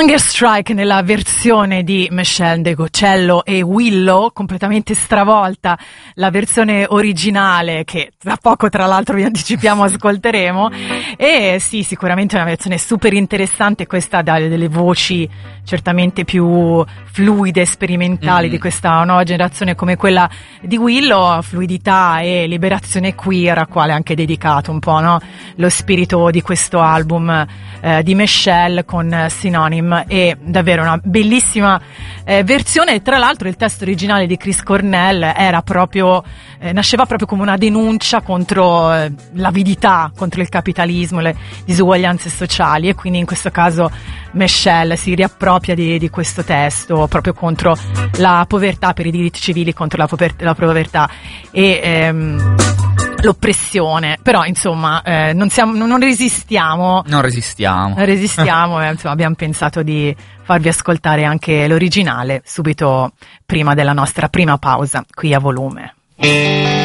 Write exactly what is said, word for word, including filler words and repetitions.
Hunger Strike nella versione di Meshell Ndegeocello e Willow, completamente stravolta la versione originale che tra poco tra l'altro vi anticipiamo ascolteremo. E sì, sicuramente una versione super interessante, questa dalle delle voci certamente più fluide, sperimentali mm. di questa nuova generazione come quella di Willow, fluidità e liberazione queer, a quale è anche dedicato un po', no? Lo spirito di questo album eh, di Meshell con Synonym. E davvero una bellissima eh, versione. Tra l'altro il testo originale di Chris Cornell era proprio eh, nasceva proprio come una denuncia contro eh, l'avidità, contro il capitalismo, le disuguaglianze sociali, e quindi in questo caso Meshell si riappropria di, di questo testo proprio contro la povertà, per i diritti civili, contro la povertà, la povertà e ehm, l'oppressione. Però insomma eh, non, siamo, non resistiamo non resistiamo resistiamo e insomma abbiamo pensato di farvi ascoltare anche l'originale subito prima della nostra prima pausa qui a Volume.